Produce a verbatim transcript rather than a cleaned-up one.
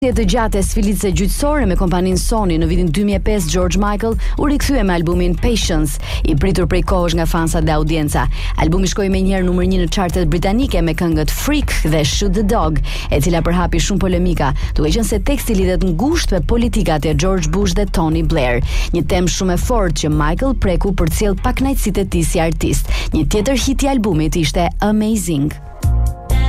Të gjatë e sfilitse gjyqësore me kompaninë Sony në vitin dy mijë e pesë, George Michael u rikthye me albumin Patience, i pritur prej kohësh nga fansat dhe audienca. Albumi shkoi menjëherë numër një në chartet britanike me këngët Freak dhe Shoot the Dog, e cila përhapi shumë polemika, duke qenë se teksti lidhet ngushtë me politikat e George Bush dhe Tony Blair, një temë shumë e fortë që Michael preku përcjell pakënaqësitë e tij si artist. Një tjetër hit i albumit ishte Amazing.